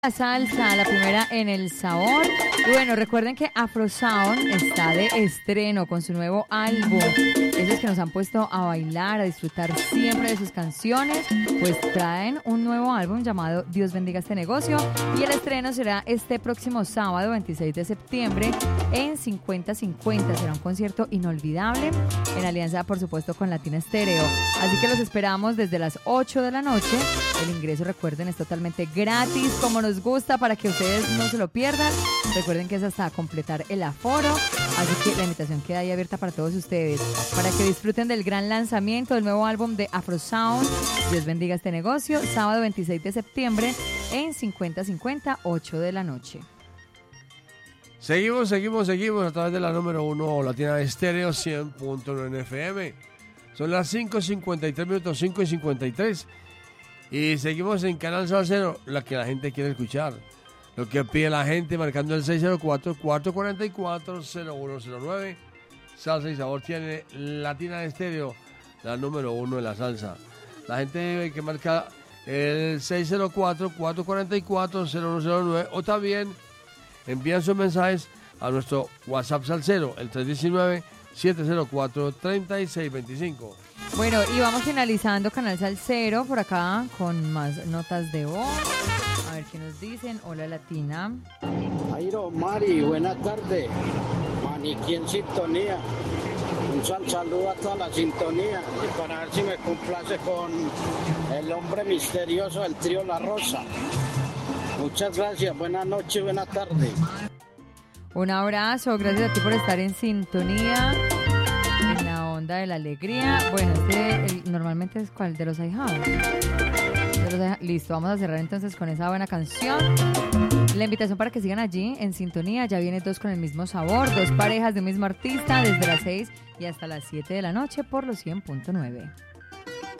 La salsa, la primera en el sabor. Y bueno, recuerden que Afrosound está de estreno con su nuevo álbum. Esos que nos han puesto a bailar, a disfrutar siempre de sus canciones, pues traen un nuevo álbum llamado Dios bendiga este negocio. Y el estreno será este próximo sábado, 26 de septiembre, en 50-50. Será un concierto inolvidable en alianza, por supuesto, con Latina Estéreo. Así que los esperamos desde las 8 de la noche. El ingreso, recuerden, es totalmente gratis, como nos gusta, para que ustedes no se lo pierdan. Recuerden que es hasta completar el aforo, así que la invitación queda ahí abierta para todos ustedes, para que disfruten del gran lanzamiento del nuevo álbum de Afrosound, Dios bendiga este negocio, sábado 26 de septiembre en 50-50, 8 de la noche. Seguimos a través de la número 1 Latina Estéreo 100.9 FM. Son las 5:53 minutos, 5:53. Y seguimos en Canal Salsero, la que la gente quiere escuchar. Lo que pide la gente, marcando el 604-444-0109. Salsa y Sabor tiene Latina Estéreo, la número 1 de la salsa. La gente que marca el 604-444-0109 o también envían sus mensajes a nuestro WhatsApp Salsero, el 319-704-3625. Bueno, y vamos finalizando Canal Salsero por acá con más notas de voz. A ver qué nos dicen. Hola, Latina. Jairo, Mari, buena tarde. Maniquí en sintonía. Un saludo a toda la sintonía. Y para ver si me complace con el hombre misterioso del trío La Rosa. Muchas gracias. Buenas noches, buena tarde. Un abrazo. Gracias a ti por estar en sintonía. En la onda de la alegría. Bueno, normalmente es ¿cuál? De los ahijados. Listo, vamos a cerrar entonces con esa buena canción. La invitación para que sigan allí en sintonía. Ya viene Dos con el mismo sabor, dos parejas de un mismo artista, desde las 6 y hasta las 7 de la noche por los 100.9.